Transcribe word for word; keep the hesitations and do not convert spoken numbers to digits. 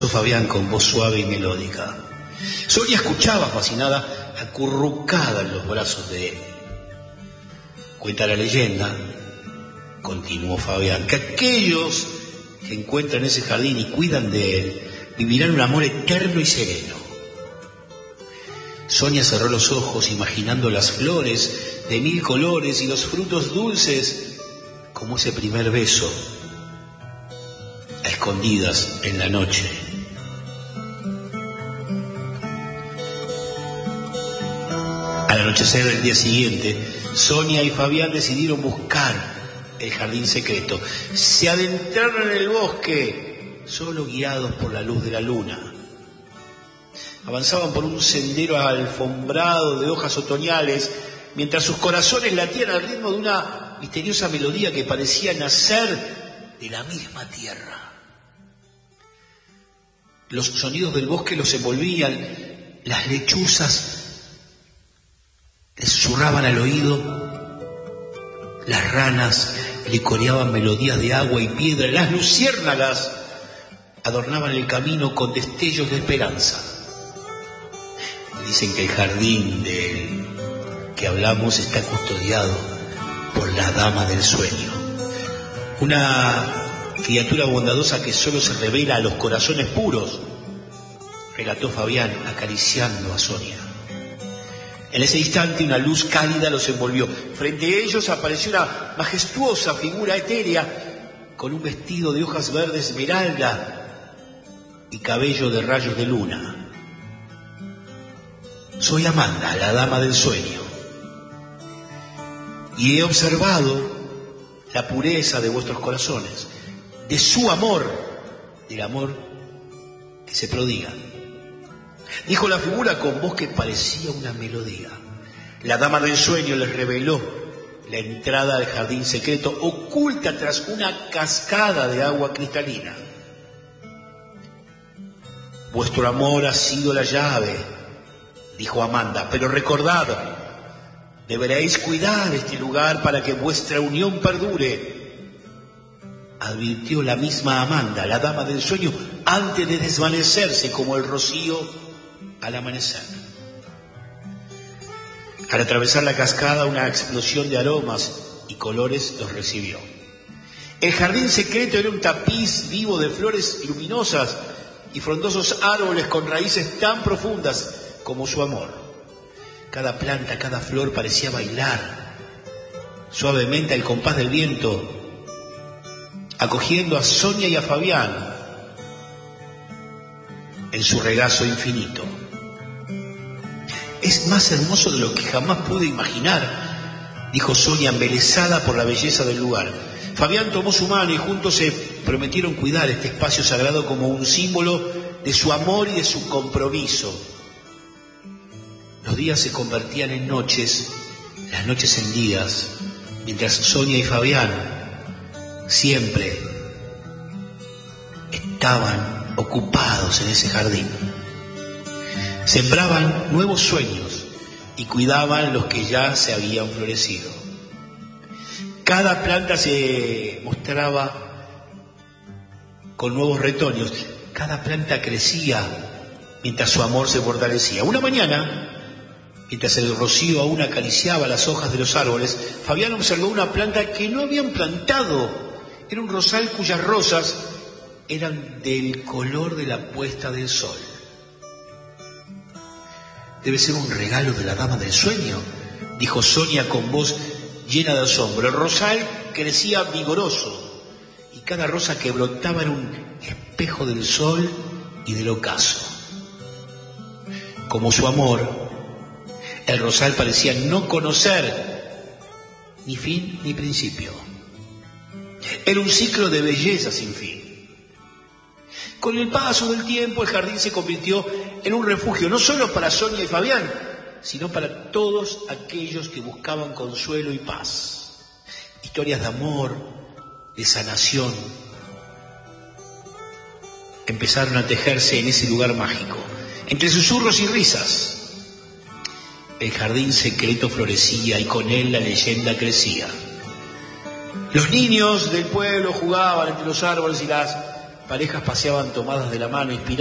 Fabián con voz suave y melódica. Sonia escuchaba fascinada, acurrucada en los brazos de él. Cuenta la leyenda, continuó Fabián, que aquellos que encuentran ese jardín y cuidan de él vivirán un amor eterno y sereno. Sonia cerró los ojos imaginando las flores de mil colores y los frutos dulces como ese primer beso a escondidas en la noche. Al anochecer del día siguiente, Sonia y Fabián decidieron buscar el jardín secreto. Se adentraron en el bosque, solo guiados por la luz de la luna. Avanzaban por un sendero alfombrado de hojas otoñales, mientras sus corazones latían al ritmo de una misteriosa melodía que parecía nacer de la misma tierra. Los sonidos del bosque los envolvían, las lechuzas les susurraban al oído, las ranas le coreaban melodías de agua y piedra, las luciérnagas adornaban el camino con destellos de esperanza. Dicen que el jardín del que hablamos está custodiado por la Dama del Sueño, una criatura bondadosa que solo se revela a los corazones puros, relató Fabián acariciando a Sonia. En ese instante una luz cálida los envolvió. Frente a ellos apareció una majestuosa figura etérea con un vestido de hojas verdes esmeralda y cabello de rayos de luna. Soy Amanda, la Dama del Sueño, y he observado la pureza de vuestros corazones, de su amor, del amor que se prodiga. Dijo la figura con voz que parecía una melodía. La Dama del Sueño les reveló la entrada al jardín secreto, oculta tras una cascada de agua cristalina. Vuestro amor ha sido la llave, dijo Amanda, pero recordad, deberéis cuidar este lugar para que vuestra unión perdure. Advirtió la misma Amanda, la Dama del Sueño, antes de desvanecerse como el rocío al amanecer. Al atravesar la cascada, una explosión de aromas y colores los recibió. El jardín secreto era un tapiz vivo de flores luminosas y frondosos árboles con raíces tan profundas como su amor. Cada planta, cada flor parecía bailar suavemente al compás del viento, acogiendo a Sonia y a Fabián en su regazo infinito. Es más hermoso de lo que jamás pude imaginar, dijo Sonia, embelesada por la belleza del lugar. Fabián tomó su mano y juntos se prometieron cuidar este espacio sagrado como un símbolo de su amor y de su compromiso. Los días se convertían en noches, las noches en días, mientras Sonia y Fabián siempre estaban ocupados en ese jardín. Sembraban nuevos sueños y cuidaban los que ya se habían florecido. Cada planta se mostraba con nuevos retoños, cada planta crecía mientras su amor se fortalecía. Una mañana, mientras el rocío aún acariciaba las hojas de los árboles, Fabián observó una planta que no habían plantado. Era un rosal cuyas rosas eran del color de la puesta del sol. Debe ser un regalo de la Dama del Sueño, dijo Sonia con voz llena de asombro. El rosal crecía vigoroso y cada rosa que brotaba era un espejo del sol y del ocaso. Como su amor, el rosal parecía no conocer ni fin ni principio. Era un ciclo de belleza sin fin. Con el paso del tiempo, el jardín se convirtió en un refugio, no solo para Sonia y Fabián, sino para todos aquellos que buscaban consuelo y paz. Historias de amor, de sanación, empezaron a tejerse en ese lugar mágico. Entre susurros y risas, el jardín secreto florecía y con él la leyenda crecía. Los niños del pueblo jugaban entre los árboles y las parejas paseaban tomadas de la mano, inspiradas